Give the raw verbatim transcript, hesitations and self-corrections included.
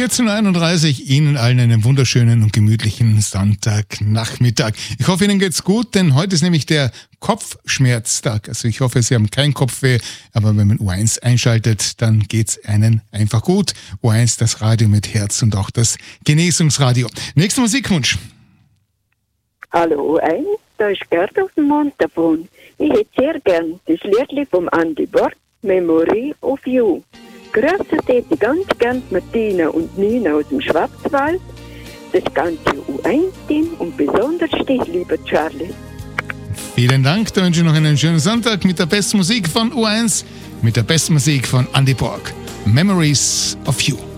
vierzehn Uhr einunddreißig, Ihnen allen einen wunderschönen und gemütlichen Sonntagnachmittag. Ich hoffe, Ihnen geht's gut, denn heute ist nämlich der Kopfschmerztag. Also ich hoffe, Sie haben kein Kopfweh, aber wenn man U eins einschaltet, dann geht's einen einfach gut. U eins, das Radio mit Herz und auch das Genesungsradio. Nächster Musikwunsch. Hallo U eins, da ist Gerd aus dem Montafon. Ich hätte sehr gern das Liedli vom Andy Borg, Memory of You. Grüße täte ganz gern Martina und Nina aus dem Schwarzwald, das ganze U eins Team und besonders dich, lieber Charlie. Vielen Dank, da wünsche ich noch einen schönen Sonntag mit der besten Musik von U eins, mit der besten Musik von Andy Borg. Memories of You.